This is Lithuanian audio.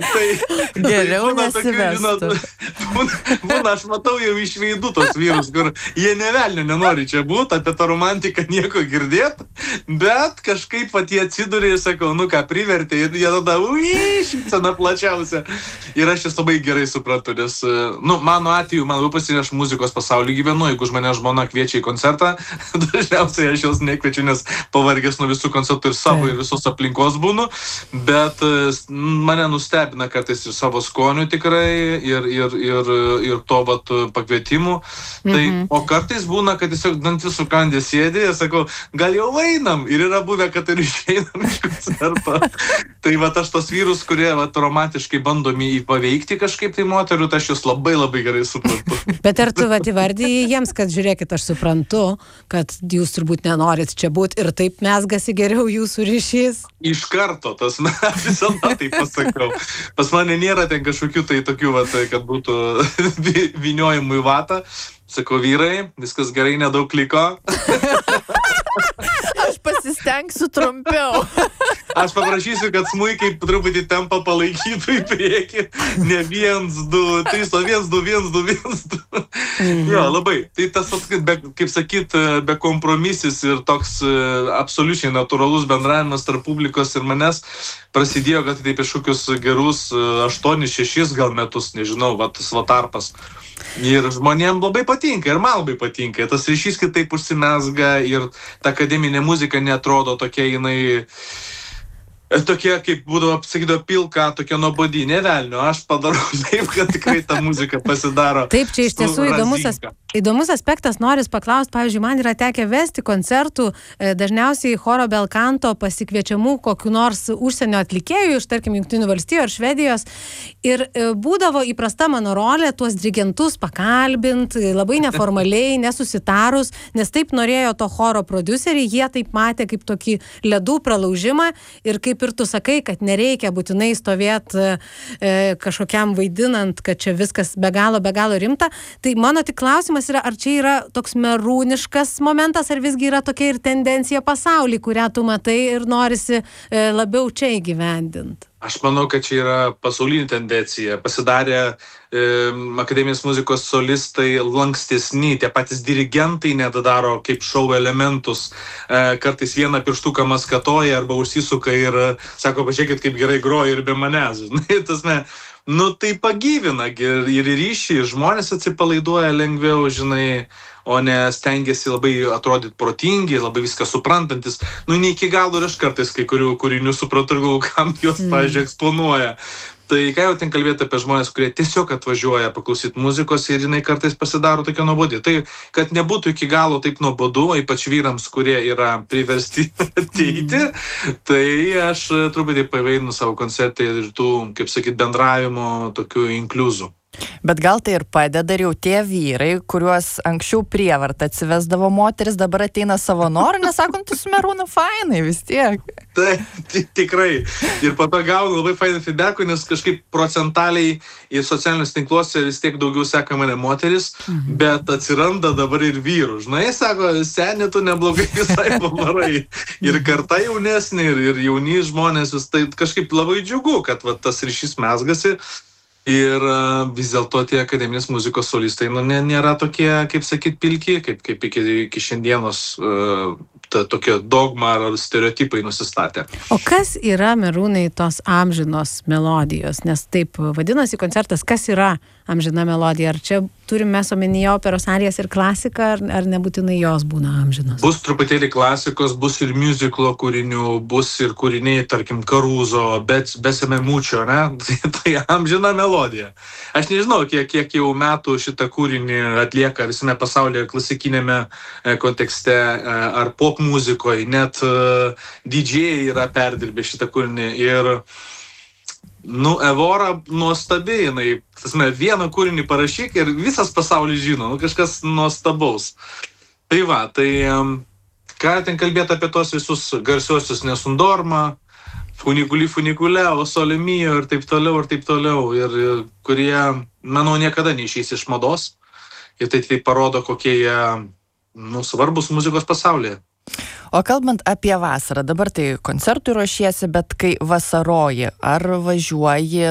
Geriau būna tokių, nesivestų. būna, aš matau jau iš veidų tos vyrus, kur jie nė velnio nenori čia būti, apie tą romantiką nieko girdėti, bet kažkaip pat jie atsidūrė ir sakau, nu ką, privertė, ir jie tada, šypsena plačiausia. Ir aš jas labai gerai suprantu, nes, mano atveju, man labai pasinė, aš muzikos pasaulį gyvenu, jeigu už mane žmona kviečia į koncertą, dažniausiai aš jos nekviečiu, nes pavargęs nuo visų koncertų ir savo, ir visos aplinkos būnu, bet mane nustebina kartais ir savo skonių tikrai, ir to vat pakvietimų. Tai, o kartais būna, kad tiesiog dantis sukandė sėdė ir sakau, gal jau einam, ir yra buvę, kad ir išeinam iš koncerto. Tai vat aš tos vyrus, kurie vat romantiškai bandomi paveikti kažkaip tai moterų, tai aš jūs labai labai gerai suprantu. Bet ar tu vat įvardiji jiems, kad žiūrėkit, aš suprantu, kad jūs turbūt nenorit čia būti ir taip mezgasi geriau jūsų ryšys? Iš karto, tas visada taip pasakau. Pas mane nėra ten kažkokių tai tokių, vat, kad būtų vyniojimų į vatą. Sakau, vyrai, viskas gerai, nedaug liko. Aš pasistengsiu trumpiau. Aš paprašysiu, kad smuikai truputį tempą palaikytų į priekį. Ne 1, 2, 3, o 1, 2, 1, 2, 1, 2. Jo, labai. Tai tas, kaip sakyt, be kompromisis ir toks absoliučiai natūralus bendravimas tarp publikos ir manęs prasidėjo, kad tai kažkokius gerus 8-6 gal metus, nežinau, va tas va tarpas. Ir žmonėms labai patinka, ir man labai patinka. Tas ryšys kitaip užsimezga ir ta akademinė muzika neatrodo tokia jinai, tokia kaip būdavo, sakydavo, pilka, tokia nuobodi, ne velnio. Aš padarau taip, kad tikrai ta muzika pasidaro. Taip, čia iš tiesų įdomus aspektas, noris paklausti, pavyzdžiui, man yra tekę vesti koncertų, dažniausiai choro belkanto pasikviečiamų kokių nors užsienio atlikėjų iš, tarkim, Jungtinių valstijų ar Švedijos. Ir būdavo įprasta mano rolė tuos dirigentus pakalbinti, labai neformaliai, nesusitarus, nes taip norėjo to choro prodiuseriai, jie taip matė kaip tokį ledų pralaužimą ir kaip ir tu sakai, kad nereikia būtinai stovėti kažkokiam vaidinant, kad čia viskas be galo rimta. Tai mano tik klausimas yra, ar čia yra toks merūniškas momentas, ar visgi yra tokia ir tendencija pasauly, kurią tu matai ir norisi labiau čia įgyvendinti? Aš manau, kad čia yra pasaulinė tendencija. Pasidarė akademinės muzikos solistai lankstesni, tie patys dirigentai nedadaro kaip šou elementus. Kartais vieną pirštuką maskatoja arba užsisuka ir sako, pažiūrėkit, kaip gerai groja ir be manęs. Tai pagyvina ir ryšį, žmonės atsipalaiduoja lengviau, žinai, o ne stengiasi labai atrodyti protingi, labai viską suprantantis. Ne iki galo ir aš kartais kai kurių kūrinių suprantu ir galvoju, kam juos, pavyzdžiui, eksponuoja. Tai ką jau ten kalbėti apie žmonės, kurie tiesiog atvažiuoja paklausyti muzikos ir jinai kartais pasidaro tokia nuobodi. Tai, kad nebūtų iki galo taip nuobodu, ypač vyrams, kurie yra priversti ateiti, tai aš truputį paveinu savo koncertą ir tų, kaip sakyt, bendravimo tokių inkliuzų. Bet gal tai ir padeda ir jau tie vyrai, kuriuos anksčiau prievartą atsivesdavo moteris, dabar ateina savo norų, nesakom, tu su Merūnu fainai vis tiek. Tai tikrai. Ir po to gaunu labai fainą feedbackų, nes kažkaip procentaliai į socialinius tinkluose vis tiek daugiau seka mane moteris, bet atsiranda dabar ir vyrų. Žinai, sako, seni, tu neblogai visai pavarai. Ir karta jaunesnė, ir jauni žmonės, tai kažkaip labai džiugu, kad va, tas ryšys mezgasi. Ir vis dėlto tie akademinės muzikos solistai nėra tokie, kaip sakyt, pilki, kaip iki šiandienos tokie dogma ar stereotipai nusistatė. O kas yra, Merūnai, tos amžinos melodijos? Nes taip vadinasi koncertas, kas yra amžina melodija? Ar čia turime mes omenyje operos arijas ir klasiką, ar nebūtinai jos būna amžinos? Bus truputėlį klasikos, bus ir muziklo kūrinių, bus ir kūriniai, tarkim, Karuzo, Besememučio, ne? Tai amžina melodija. Aš nežinau, kiek jau metų šitą kūrinį atlieka visame pasaulyje klasikinėme kontekste ar pop muzikoje, net DJ yra perdirbę šitą kūrinį ir Evora nuostabi, jinai, vieną kūrinį parašyk ir visas pasaulis žino, kažkas nuostabaus. Tai va, ką ten kalbėti apie tos visus garsiosius Nesundorma, Funicule, O Sole Mio ir taip toliau, ir kurie, manau, niekada neišeis iš mados ir tai parodo, kokie jie svarbus muzikos pasaulyje. O kalbant apie vasarą, dabar tai koncertui ruošiesi, bet kai vasaroji, ar važiuoji